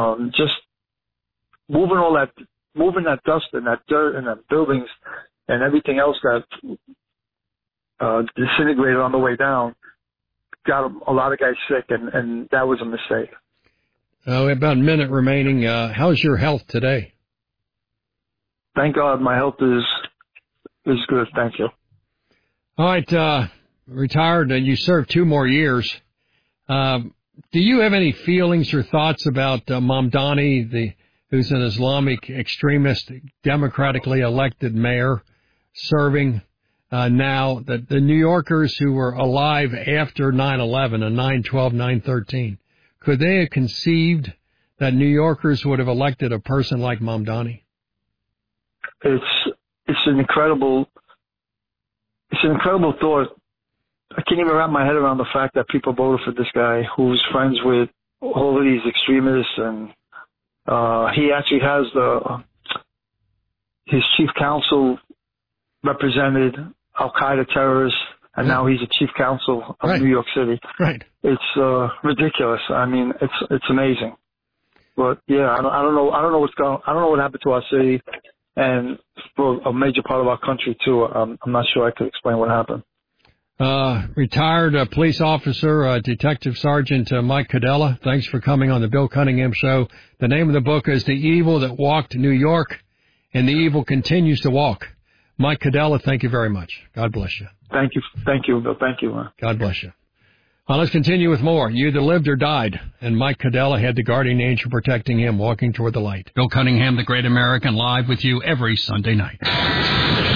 just moving that dust and that dirt and that buildings and everything else that disintegrated on the way down got a lot of guys sick, and that was a mistake. About a minute remaining. How's your health today? Thank God my health is good. Thank you. All right. Retired, and you served 2 more years. Do you have any feelings or thoughts about Mamdani, who's an Islamic extremist, democratically elected mayor, serving now, the New Yorkers who were alive after 9/11 and 9/12, 9/13, could they have conceived that New Yorkers would have elected a person like Mamdani? It's an incredible thought. I can't even wrap my head around the fact that people voted for this guy who's friends with all of these extremists, and he actually has his chief counsel represented Al-Qaeda terrorists, and now he's a chief counsel of New York City. Right. It's ridiculous. I mean, it's amazing. But yeah, I don't know what happened to our city, and for a major part of our country too. I'm not sure I could explain what happened. Retired police officer, Detective Sergeant Mike Cadella, thanks for coming on the Bill Cunningham Show. The name of the book is The Evil That Walked New York, and the Evil Continues to Walk. Mike Cadella, thank you very much. God bless you. Thank you, Bill. Thank you, man. God bless you. Well, let's continue with more. You either lived or died, and Mike Cadella had the guardian angel protecting him, walking toward the light. Bill Cunningham, the Great American, live with you every Sunday night.